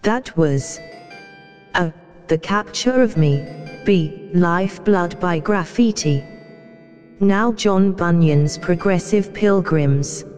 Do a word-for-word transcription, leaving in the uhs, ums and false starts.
That was A. The Capture of Me. B. Lifeblood by Graffiti. Now John Bunyan's Progressive Pilgrims.